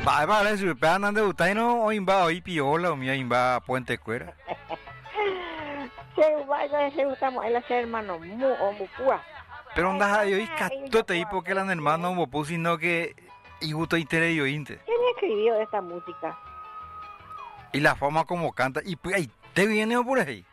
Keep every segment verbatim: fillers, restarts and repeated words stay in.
Va, vale, si pegan ande utaino o imba hoy piola o mía imba Puente Cuera. Se vaya, se gustamos el hacer hermano mu o mupua. Pero onda yo y cato te y porque eran hermanos mopu sino que y gusto intere yo inte. ¿Quién escribió esta música? Y la forma como canta y pues ahí te viene por ahí.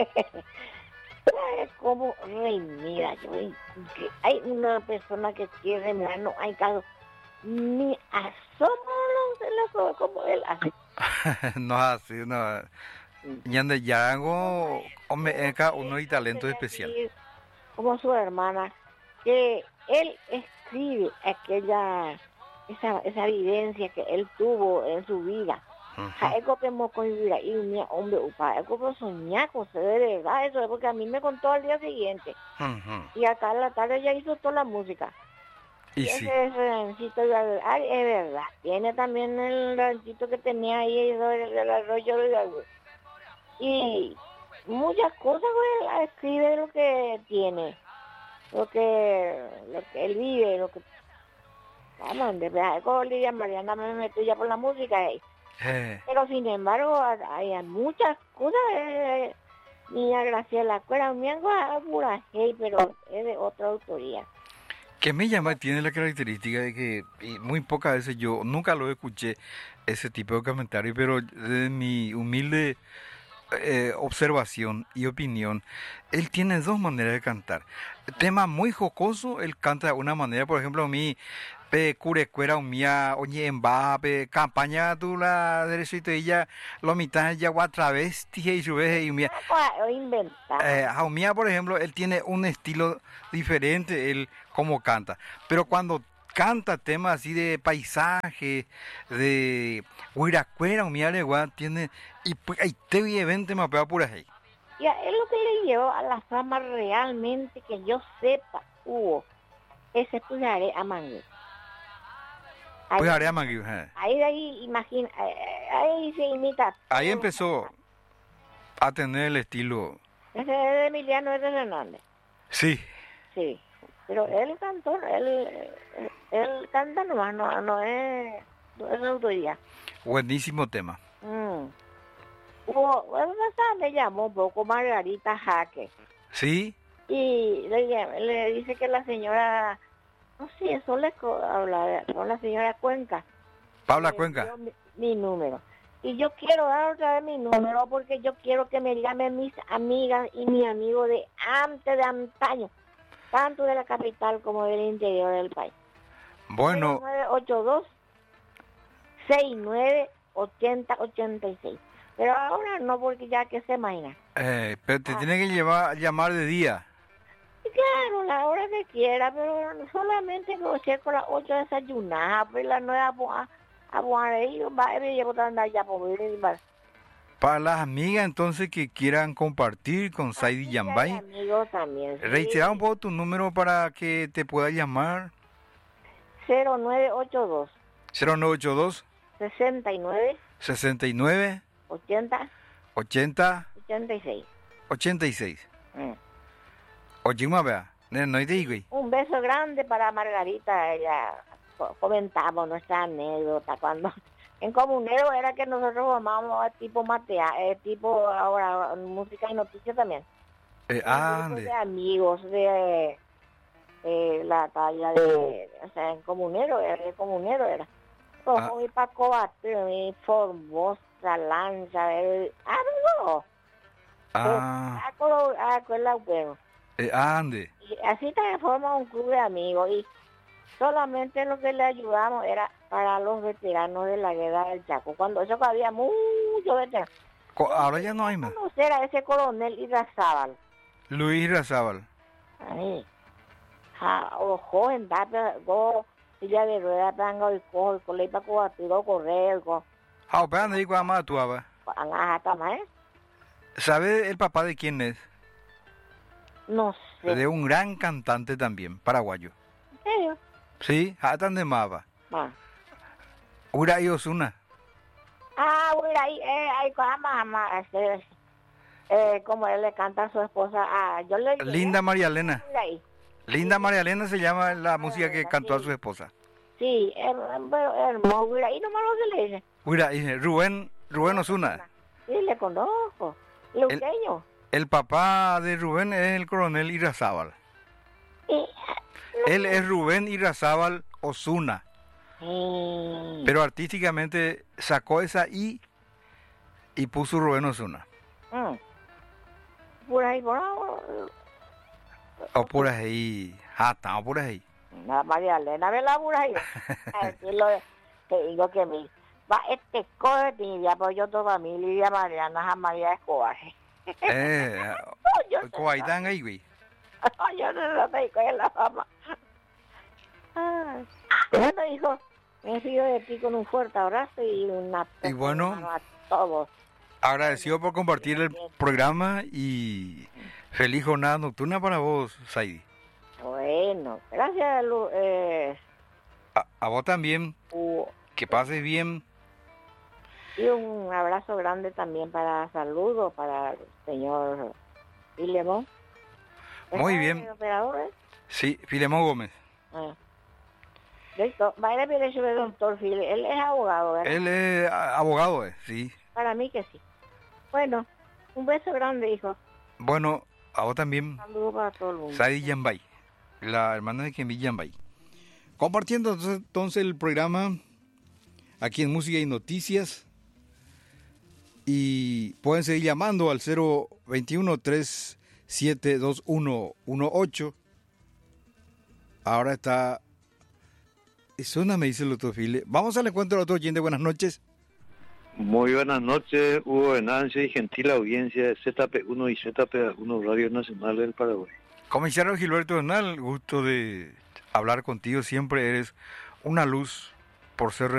Es como rey, mira, yo que hay una persona que quiere, mira, no hay caso. Ni asomo los, los como él hace. No así, no. Ñande Yarango, hombre, acá uno hay talento especial. Como su hermana, que él escribe aquella, esa, esa vivencia que él tuvo en su vida. Jaeco que moco y mira, y mi hombre, upa, eco soñaco, se de verdad eso, porque a mí me contó al día siguiente. Uh-huh. Y acá en la tarde ya hizo toda la música. Y, y sí. Ese ranchito, ay, es verdad, tiene también el ranchito que tenía ahí, el, el arroyo de agua. Y muchas cosas, güey, escribe lo que tiene, lo que, lo que él vive, lo que... Vamos, de verdad, con Lidia Mariana me meto ya por la música ahí. Eh. Pero sin embargo, hay muchas cosas, eh, niña Graciela Cuera, mi algo pura hey, pero es de otra autoría. Que me llama, tiene la característica de que y muy pocas veces yo nunca lo escuché ese tipo de comentario, pero de mi humilde eh, observación y opinión, él tiene dos maneras de cantar. Tema muy jocoso, él canta de una manera, por ejemplo, a mí, pe curecuera umía, oye, en baja, pe campaña tú la derechito y ya, lo mitad ya gua travesti y su vez y umía. O inventar. Eh, a umía, por ejemplo, él tiene un estilo diferente, él como canta, pero cuando canta temas así de paisaje, de huiracuera, umía, tiene, y pues ahí te vi evento me pega por ahí. Y a él lo que le llevó a la fama realmente, que yo sepa, hubo, ese Pujaré a Mangue. Pujaré a Mangue, eh. Ahí, ahí, imagina, ahí se imita. Ahí empezó a tener el estilo. Ese es de Emiliano Hernández. Sí. Sí, pero él cantó, él, él canta nomás, no, no es, no es autoría. Buenísimo tema. Mm. O, bueno, le llamó un poco Margarita Jaque. ¿Sí? Y le, le dice que la señora, no sé, eso le habla con la señora Cuenca. Paula Cuenca. Mi, mi número. Y yo quiero dar otra vez mi número porque yo quiero que me llamen mis amigas y mi amigo de antes de antaño, tanto de la capital como del interior del país. Bueno. nueve ocho dos, seis nueve, ochenta, ochenta y seis. Pero ahora no, porque ya que se imagina. Eh, pero te ah. tiene que llevar, llamar de día. Claro, la hora que quiera, pero solamente que sea con las ocho desayunar, pues la nueva a Buarey, va a llevar andar ya por ver. Para las amigas entonces que quieran compartir con Saidi Yambay. Amigos también. Sí. Reitera un poco tu número para que te pueda llamar. cero nueve ocho dos. cero nueve ocho dos. sesenta y nueve. sesenta y nueve. ochenta. ochenta. ochenta y seis. ochenta y seis. Mm. Oye, ma vea, no hay de ahí. Un beso grande para Margarita, ella comentamos nuestra anécdota cuando en Comunero era que nosotros formábamos a tipo matea, eh, tipo ahora música y noticias también. Eh, ah, de amigos de eh, la talla de, o sea, en Comunero, era de Comunero era. Como mi Paco Bateo, mi Formosa, Lanza, el algo. Ah. Ah, con la bueno. Eh, ande. Y así se forma un club de amigos y solamente lo que le ayudamos era para los veteranos de la guerra del Chaco, cuando eso había muchos veteranos. Ahora ya no hay más. Conocer a ese coronel Irrazábal. Luis Irrazábal. Ahí. Ja, o joven, data, go, silla de rueda, panga y cojo, y colei para cobatiro, correr, go. Ah, pero ande ahí con amada tu aba. Ajá, también. ¿Sabe el papá de quién es? No sé. De un gran cantante también, paraguayo. ¿En serio? Sí, Hatan de Mava. Ah. Ura y Osuna. Ah, Ura y, eh, ay, con mamá, este, eh, como él le canta a su esposa, ah, yo le... Linda María Elena. Linda María Elena se llama la música que cantó a su esposa. Sí, her- pero hermoso, mira, y nomás lo que le dice. Mira, dice Rubén, Rubén Osuna. Sí, le conozco. Luqueño. El papá de Rubén es el coronel Irrazábal. Y, Él es Rubén Irrazábal Osuna. mm, Pero artísticamente sacó esa I y puso Rubén Osuna. mm. Por ahí, por ahí. O por ahí. Ah, estamos por ahí. La María Elena, ve la por ahí. Así lo te digo que mi. Va, este coge, y ya pues yo toda mi Lidia Mariana, a María Escobar. Eh, Yo sé, Coaitán ahí, güey. yo no lo sé, coge la fama. Ay. Bueno, hijo, me despido de ti con un fuerte abrazo y una Y bueno, mano a todos. agradecido por compartir el programa y feliz jornada nocturna para vos, Saidi. Bueno, gracias, Lu, eh, A, a vos también, u- que pases bien. y un abrazo grande también para saludos para el señor Filemón. Muy ¿Es bien. el operador, eh? Sí, Filemón Gómez. Ah. Listo, va a ir el doctor File, él es abogado, ¿verdad? Él es a- abogado, eh, sí. Para mí que sí. Bueno, un beso grande, hijo. Bueno, a vos también, Saludos para todo el mundo. Saidi Yambay, la hermana de Kemi Yambay. Compartiendo entonces, entonces el programa aquí en Música y Noticias. Y pueden seguir llamando al cero veintiuno, trescientos setenta y dos, ciento dieciocho. Ahora está... Suena, me dice el otro File. Vamos al encuentro del otro oyente. Buenas noches. Muy buenas noches, Hugo Venancio y gentil audiencia de Z P uno y Z P uno Radio Nacional del Paraguay. Comisario Gilberto Bernal, gusto de hablar contigo. Siempre eres una luz por ser